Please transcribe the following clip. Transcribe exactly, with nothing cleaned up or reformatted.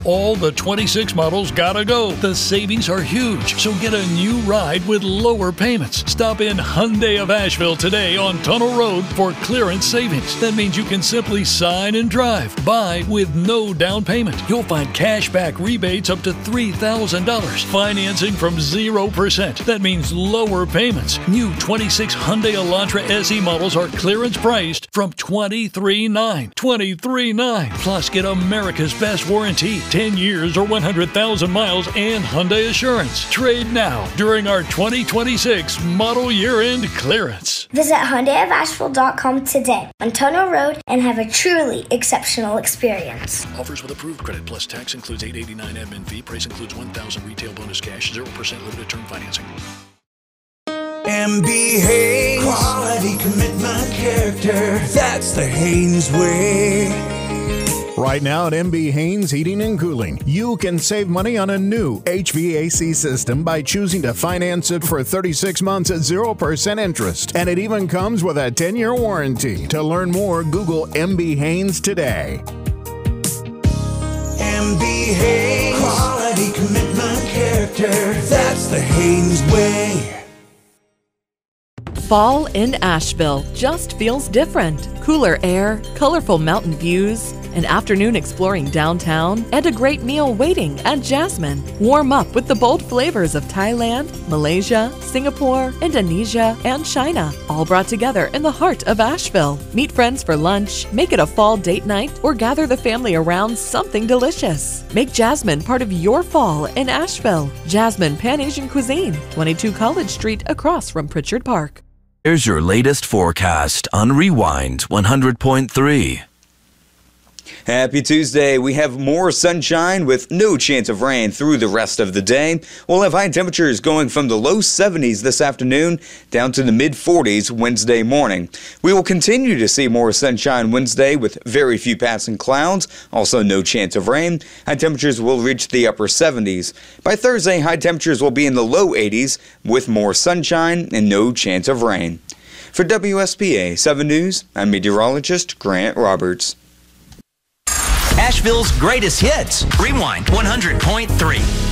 All the twenty-six models gotta go. The savings are huge, so get a new ride with lower payments. Stop in Hyundai of Asheville today on Tunnel Road for clearance savings. That means you can simply sign and drive. Buy with no down payment. You'll find cash back rebates up to three thousand dollars. Financing from zero percent. That means lower payments. New twenty-six Hyundai Elantra S E models are clearance priced from twenty-three thousand nine hundred dollars. twenty-three thousand nine hundred dollars. Plus, get America's best warranty. ten years or one hundred thousand miles and Hyundai Assurance. Trade now during our twenty twenty-six model year-end clearance. Visit Hyundai of Asheville dot com today on Tunnel Road and have a truly exceptional experience. Offers with approved credit plus tax includes eight dollars and eighty-nine cents admin fee. Price includes one thousand dollars retail bonus cash, zero percent limited term financing. M B Haynes. Quality, commitment, character. That's the Haynes way. Right now at M B Haynes Heating and Cooling, you can save money on a new H V A C system by choosing to finance it for thirty-six months at zero percent interest. And it even comes with a ten-year warranty. To learn more, Google M B Haynes today. M B Haynes. Quality, commitment, character. That's the Haynes way. Fall in Asheville just feels different. Cooler air, colorful mountain views, an afternoon exploring downtown, and a great meal waiting at Jasmine. Warm up with the bold flavors of Thailand, Malaysia, Singapore, Indonesia, and China, all brought together in the heart of Asheville. Meet friends for lunch, make it a fall date night, or gather the family around something delicious. Make Jasmine part of your fall in Asheville. Jasmine Pan-Asian Cuisine, twenty-two College Street across from Pritchard Park. Here's your latest forecast on Rewind one hundred point three. Happy Tuesday. We have more sunshine with no chance of rain through the rest of the day. We'll have high temperatures going from the low seventies this afternoon down to the mid forties Wednesday morning. We will continue to see more sunshine Wednesday with very few passing clouds. Also no chance of rain. High temperatures will reach the upper seventies. By Thursday, high temperatures will be in the low eighties with more sunshine and no chance of rain. For W S P A seven News, I'm meteorologist Grant Roberts. Asheville's greatest hits. Rewind one hundred point three.